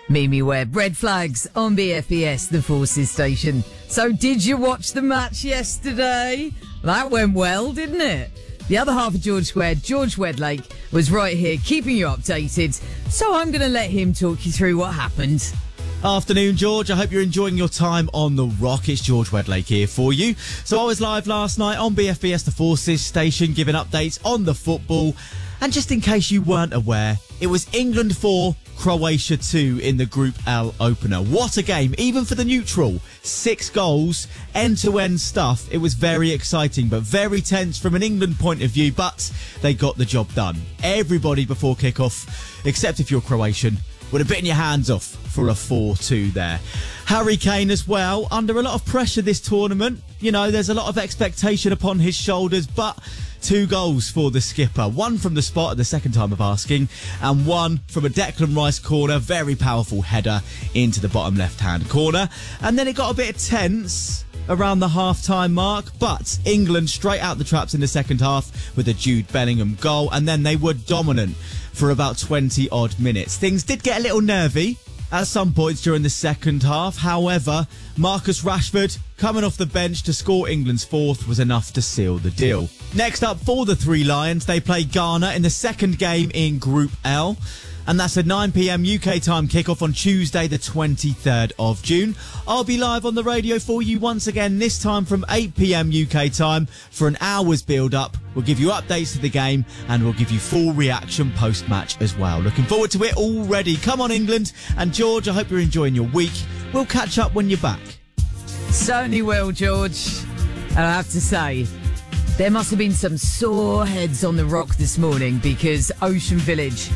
Mimi Webb, Red Flags on BFBS, the Forces station. So did you watch the match yesterday? That went well, didn't it? The other half of George Square, George Wedlake, was right here keeping you updated. So I'm going to let him talk you through what happened. Afternoon, George. I hope you're enjoying your time on the Rock. It's George Wedlake here for you. So I was live last night on BFBS, the Forces station, giving updates on the football. And just in case you weren't aware, it was England 4, Croatia 2 in the Group L opener. What a game, even for the neutral. 6 goals, end-to-end stuff. It was very exciting, but very tense from an England point of view, but they got the job done. Everybody before kick-off, except if you're Croatian, would have bitten your hands off for a 4-2 there. Harry Kane as well, under a lot of pressure this tournament. You know, there's a lot of expectation upon his shoulders, but 2 goals for the skipper. 1 from the spot at the second time of asking, and 1 from a Declan Rice corner. Very powerful header into the bottom left-hand corner. And then it got a bit tense around the half-time mark, but England straight out the traps in the second half with a Jude Bellingham goal, and then they were dominant for about 20-odd minutes. Things did get a little nervy at some points during the second half. However, Marcus Rashford coming off the bench to score England's 4th was enough to seal the deal. Next up for the Three Lions, they play Ghana in the second game in Group L. And that's a 9 p.m. UK time kickoff on Tuesday, the 23rd of June. I'll be live on the radio for you once again, this time from 8 p.m. UK time for an hour's build-up. We'll give you updates to the game and we'll give you full reaction post-match as well. Looking forward to it already. Come on, England. And George, I hope you're enjoying your week. We'll catch up when you're back. Certainly will, George. And I have to say, there must have been some sore heads on the Rock this morning because Ocean Village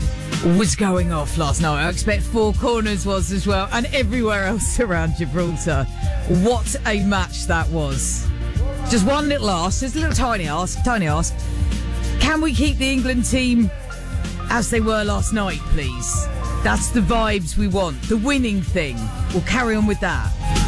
was going off last night. I expect Four Corners was as well, and everywhere else around Gibraltar. What a match that was. Just one little ask, just a little tiny ask. Can we keep the England team as they were last night, please? That's the vibes we want. The winning thing. We'll carry on with that.